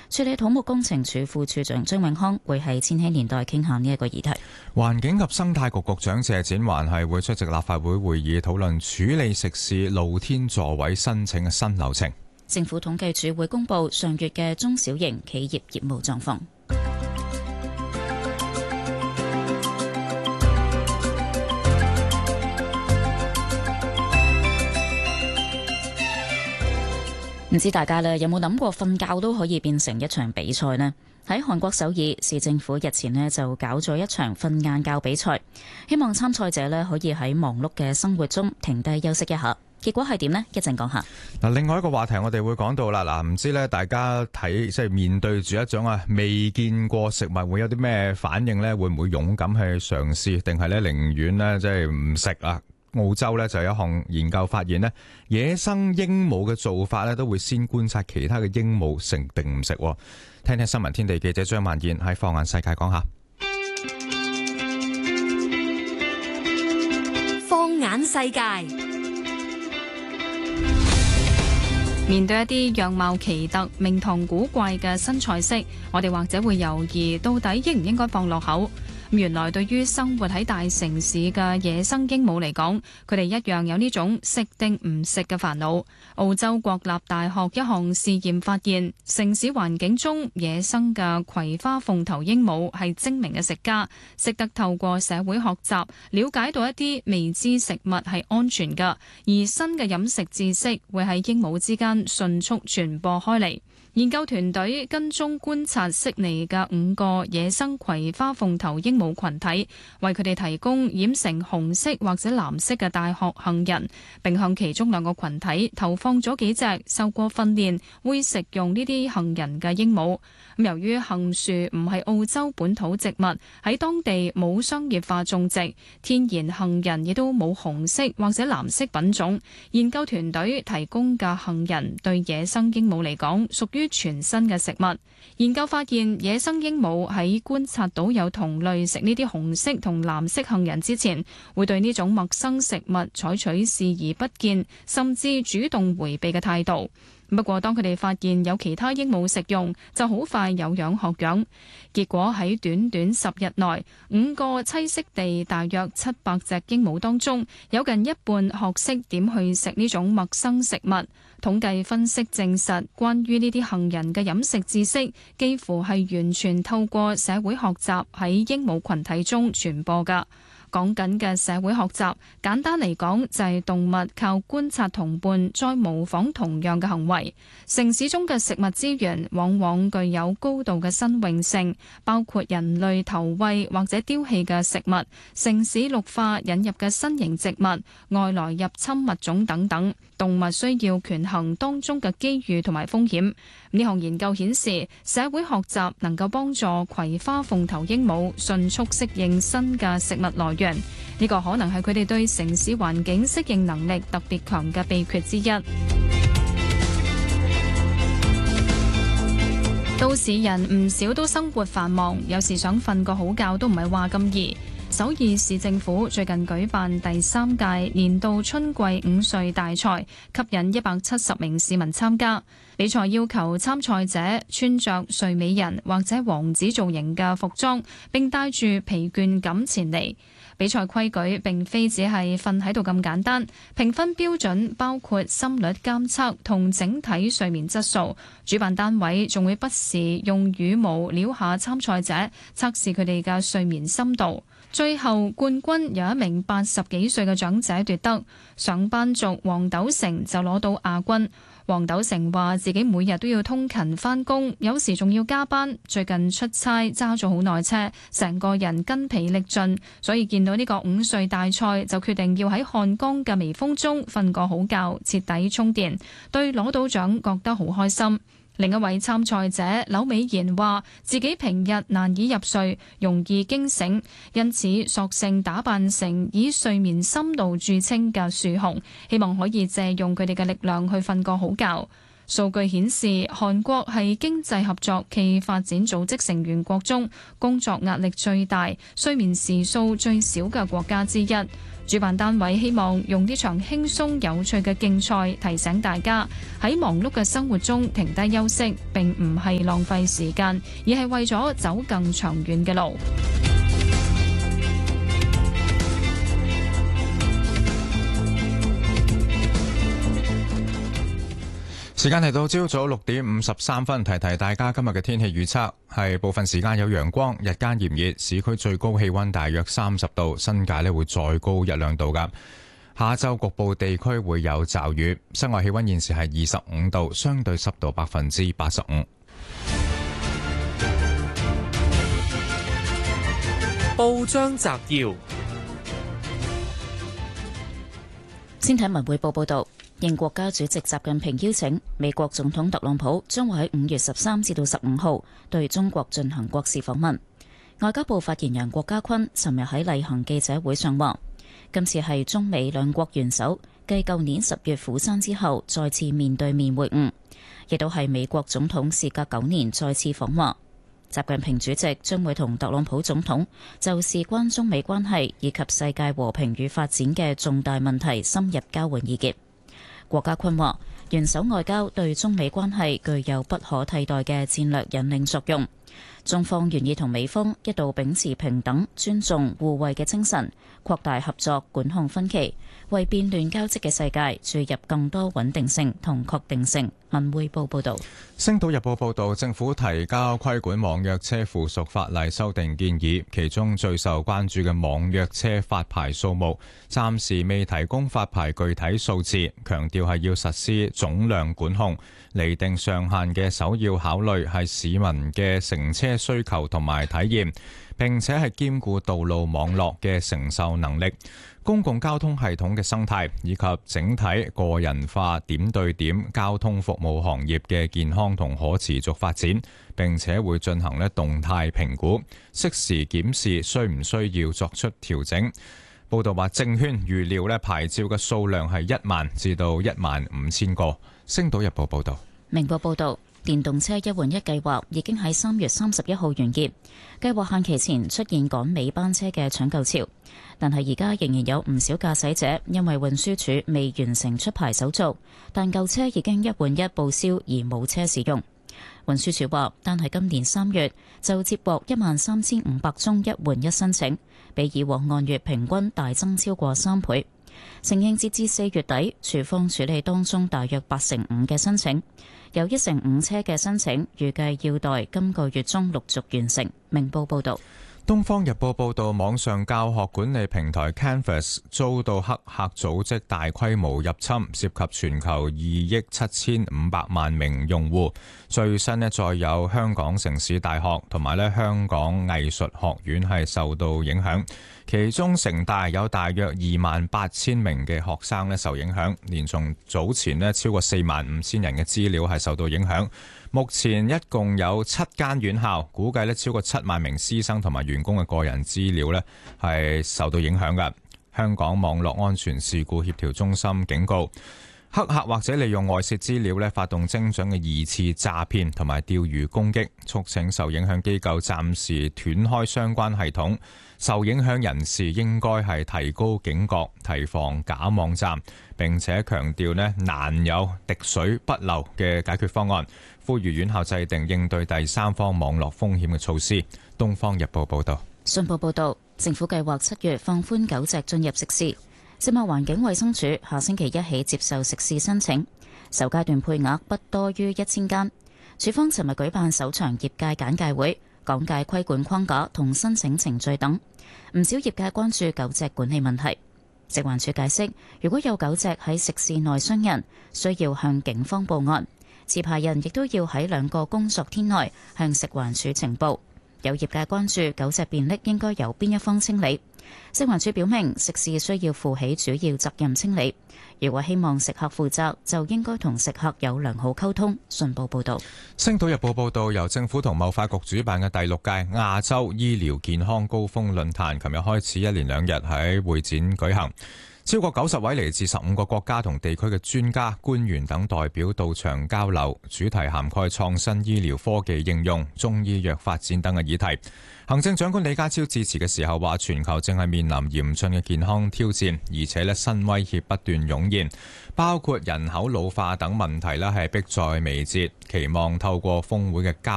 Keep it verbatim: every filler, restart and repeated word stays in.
處理土木工程處副處長張永康會喺千禧年代傾下呢一個議題。 環境及生態局局長謝展寰係會出席立法會會議，討論處理食肆露天座位申請嘅新流程。 政府統計處會公布上月嘅中小型企業業務狀況。唔知大家咧有冇諗過瞓覺都可以變成一場比賽呢？喺韓國首爾市政府日前咧就搞咗一場瞓晏覺比賽，希望參賽者咧可以喺忙碌嘅生活中停低休息一下。結果係點呢？一陣講下。 嗱，另外一個話題我哋會講到啦。嗱，唔知咧大家睇即係面對住一種啊未見過食物會有啲咩反應呢？會唔會勇敢去嘗試，定係咧寧願呢即係唔食啊？澳洲咧就有一項研究發現呢，野生鸚鵡嘅做法咧都會先觀察其他嘅鸚鵡食定唔食。聽聽新聞天地記者張萬燕喺放眼世界講下。 放眼世界，面對一啲樣貌奇特、名堂古怪嘅新菜式，我哋或者會猶豫到底應唔應該放落口。原來對於生活喺大城市嘅野生鸚鵡嚟講，佢哋一樣有呢種食定唔食嘅煩惱。澳洲國立大學一項試驗發現，城市環境中野生嘅葵花鳳頭鸚鵡係精明嘅食家，識得透過社會學習，了解到一啲未知食物係安全㗎，而新嘅飲食知識會喺鸚鵡之間迅速傳播開嚟。研究團隊跟蹤觀察悉尼嘅五個野生葵花鳳頭鸚鵡群體，為佢哋提供染成紅色或者藍色嘅大殼杏仁，並向其中兩個群體投放咗幾隻受過訓練會食用呢啲杏仁嘅鸚鵡。由於杏樹唔係澳洲本土植物，喺當地冇商業化種植，天然杏仁亦都冇紅色或者藍色品種。研究團隊提供嘅杏仁對野生鸚鵡嚟講屬於全新嘅食物。研究發現，野生鸚鵡喺觀察到有同類食呢啲紅色同藍色杏仁之前，會對呢種陌生食物採取視而不見，甚至主動迴避嘅態度。不過，當佢哋發現有其他鸚鵡食用，就好快有樣學樣。結果喺短短十日內，五個棲息地大約七百隻鸚鵡當中，有近一半學識點去食呢種陌生食物。統計分析證實，關於呢啲杏仁嘅飲食知識，幾乎係完全透過社會學習喺鸚鵡群體中傳播㗎。講緊嘅社會學習，簡單嚟講就係動物靠觀察同伴，再模仿同樣嘅行為。城市中嘅食物資源往往具有高度嘅新穎性，包括人類投餵或者丟棄嘅食物、城市綠化引入嘅新型植物、外來入侵物種等等。動物需要權衡當中嘅機遇同埋風險。呢項研究顯示，社會學習能夠幫助葵花鳳頭鸚鵡迅速適應新嘅食物來源。呢個可能係佢哋對城市環境適應能力特別強嘅秘訣之一。都市人唔少都生活繁忙，有時想瞓個好覺都唔係話咁易。首爾市政府最近舉辦第三屆年度春季午睡大賽，吸引一百七十名市民參加。比賽要求參賽者穿着睡美人或者王子造型嘅服裝，並帶住疲倦感前嚟。比賽規矩並非只係瞓喺度咁簡單，評分標準包括心率監測同整體睡眠質素。主辦單位仲會不時用羽毛撩下參賽者，測試佢哋嘅睡眠深度。最後冠軍由一名八十幾歲嘅長者奪得，上班族黃斗成就攞到亞軍。黃斗成話自己每日都要通勤返工，有時仲要加班。最近出差揸咗好耐車，成個人筋疲力盡，所以見到呢個午睡大賽就決定要喺漢江嘅微風中瞓個好覺，徹底充電。對攞到獎覺得好開心。另一位參賽者柳美賢話自己平日難以入睡，容易驚醒，因此索性打扮成以睡眠深度著稱嘅樹熊，希望可以借用佢哋嘅力量去瞓個好覺。 數據顯示，韓國係經濟合作暨發展組織成員國中工作壓力最大、睡眠時數最少嘅國家之一。主辦單位希望用呢場輕鬆有趣嘅競賽提醒大家，喺忙碌嘅生活中停低休息並唔係浪費時間，而係為咗走更長遠嘅路。 時間嚟到朝早六點五十三分，提提大家今日嘅天氣預測係部分時間有陽光，日間炎熱，市區最高氣溫大約三十度，新界呢會再高一兩度噶。下晝局部地區會有驟雨，室外氣溫現時係二十五度，相對濕度百分之八十五。 報章摘要， 先睇文匯報報道。應國家主席習近平邀請，美國總統特朗普將會喺五月十三至到十五號對中國進行國事訪問。外交部發言人郭家坤尋日喺例行記者會上話，今次係中美兩國元首繼舊年十月釜山之後再次面對面會晤，亦都係美國總統事隔九年再次訪華。習近平主席將會同特朗普總統就事關中美關係以及世界和平與發展嘅重大問題深入交換意見。郭家坤話，元首外交對中美關係具有不可替代嘅戰略引領作用。中方願意同美方一道秉持平等、尊重、互惠嘅精神，擴大合作，管控分歧，為變亂交織嘅世界注入更多穩定性同確定性。文匯報報道。 星島日報報道，政府提交規管網約車附屬法例修訂建議，其中最受關注嘅網約車發牌數目，暫時未提供發牌具體數字，強調係要實施總量管控。釐定上限嘅首要考慮係市民嘅乘車需求同埋體驗，並且係兼顧道路網絡嘅承受能力、公共交通系統嘅生態以及整體個人化點對點交通服務行業嘅健康同可持續發展，並且會進行咧動態評估，適時檢視需唔需要作出調整。報道話，證券預料咧牌照嘅數量係一萬至到一萬五千個。星島日報報道。 明報報道，電動車一換一計劃已經喺三月三十一號完結，計劃限期前出現趕尾班車嘅搶購潮，但係而家仍然有唔少駕駛者因為運輸署未完成出牌手續，但舊車已經一換一報銷而冇車使用。運輸署話，單係今年三月就接獲一萬三千五百宗一換一申請，比以往按月平均大增超過三倍。承認截至四月底，署方處理當中大約八成五嘅申請，有一成五車嘅申請預計要待今個月中陸續完成。明報報道。 東方日報報道，網上教學管理平台 Canvas 遭到黑客組織大規模入侵，涉及全球二億七千五百萬名用戶。最新呢，再有香港城市大學同埋咧香港藝術學院係受到影響，其中城大有大約二萬八千名嘅學生咧受影響，連同早前咧超過四萬五千人嘅資料係受到影響。目前一共有七間院校，估計咧超過七萬名師生同埋員工嘅個人資料咧係受到影響嘅。香港網絡安全事故協調中心警告，黑客或者利用外泄資料咧發動精準嘅疑似詐騙同埋釣魚攻擊，促請受影響機構暫時斷開相關系統。受影響人士應該係提高警覺，提防假網站，並且強調咧難有滴水不漏嘅解決方案，呼籲院校制定應對第三方網絡風險嘅措施。東方日報報道。 信報報道，政府計劃七月放寬狗隻進入食肆，食物環境衛生署下星期一起接受食肆申請，首階段配額不多於一千間。署方尋日舉辦首場業界簡介會，講解規管框架同申請程序等。唔少業界關注狗隻管理問題。食環署解釋，如果有狗隻喺食肆內傷人，需要向警方報案，持牌人亦都要喺兩個工作天內向食環署呈報。有業界關注狗隻便溺應該由邊一方清理，食環署表明食肆需要負起主要責任清理，如果希望食客負責，就應該同食客有良好溝通。信報報道。 星島日報報道，由政府同貿發局主辦嘅第六屆亞洲醫療健康高峰論壇，琴日開始一連兩日喺會展舉行。 超過九十位嚟自十五個國家同地區嘅專家、官員等代表到場交流，主題涵蓋創新醫療科技應用、中醫藥發展等嘅議題。行政長官李家超致辭嘅時候話，全球正係面臨嚴峻嘅健康挑戰，而且咧新威脅不斷湧現，包括人口老化等問題咧係迫在眉睫，期望透過峰會嘅交